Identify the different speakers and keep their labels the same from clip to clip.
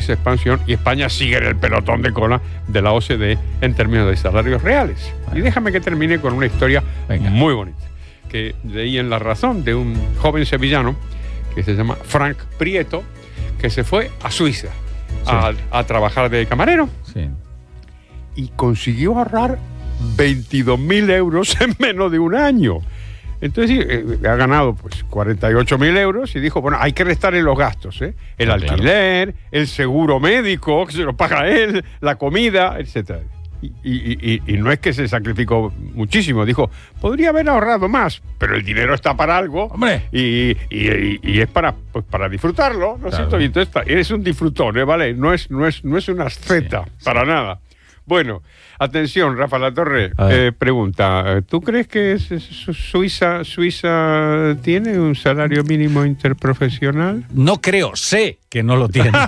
Speaker 1: esa expansión y España sigue en el pelotón de cola de la OCDE en términos de salarios reales. Y déjame que termine con una historia muy bonita que leí en La Razón de un joven sevillano que se llama Frank Prieto, que se fue a Suiza a trabajar de camarero y consiguió ahorrar 22.000 euros en menos de un año. Entonces ha ganado pues 48.000 euros y dijo, bueno, hay que restar en los gastos, el alquiler, el seguro médico, que se lo paga él, la comida, etcétera. Y no es que se sacrificó muchísimo, dijo, podría haber ahorrado más, pero el dinero está para algo. ¡Hombre! Y es para disfrutarlo, ¿no es cierto? Y entonces eres un disfrutón, ¿vale? No es una asceta, para nada. Bueno, atención, Rafa Latorre pregunta, ¿tú crees que Suiza tiene un salario mínimo interprofesional?
Speaker 2: No creo, sé que no lo tiene.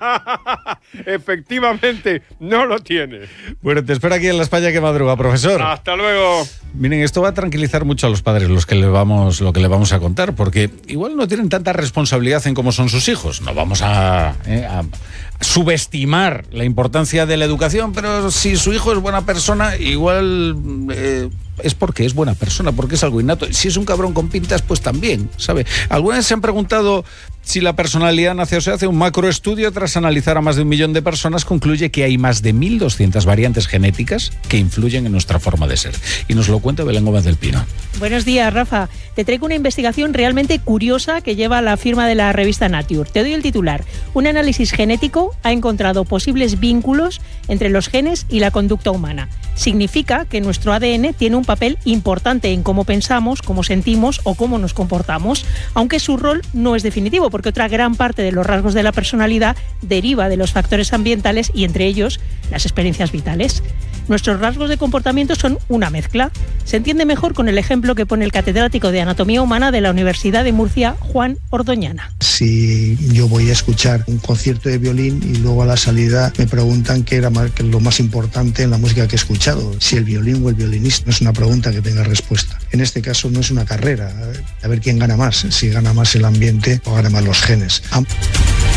Speaker 1: Efectivamente, no lo tiene.
Speaker 2: Bueno, te espero aquí en La España que madruga, profesor.
Speaker 1: Hasta luego.
Speaker 2: Miren, esto va a tranquilizar mucho a los padres lo que le vamos a contar, porque igual no tienen tanta responsabilidad en cómo son sus hijos. No vamos a subestimar la importancia de la educación, pero si su hijo es buena persona, igual es porque es buena persona, porque es algo innato. Si es un cabrón con pintas, pues también, ¿sabe? Algunas se han preguntado si la personalidad nace o se hace. Un macroestudio tras analizar a más de 1 millón de personas concluye que hay más de 1.200 variantes genéticas que influyen en nuestra forma de ser. Y nos lo cuenta Belén Gómez del Pino.
Speaker 3: Buenos días, Rafa. Te traigo una investigación realmente curiosa que lleva la firma de la revista Nature. Te doy el titular. Un análisis genético ha encontrado posibles vínculos entre los genes y la conducta humana. Significa que nuestro ADN tiene un papel importante en cómo pensamos, cómo sentimos o cómo nos comportamos, aunque su rol no es definitivo, porque otra gran parte de los rasgos de la personalidad deriva de los factores ambientales y entre ellos las experiencias vitales. Nuestros rasgos de comportamiento son una mezcla. Se entiende mejor con el ejemplo que pone el catedrático de Anatomía Humana de la Universidad de Murcia, Juan Ordoñana.
Speaker 4: Si yo voy a escuchar un concierto de violín y luego a la salida me preguntan qué era lo más importante en la música que he escuchado, si el violín o el violinista, no es una pregunta que tenga respuesta. En este caso no es una carrera, a ver quién gana más, si gana más el ambiente o gana más los genes.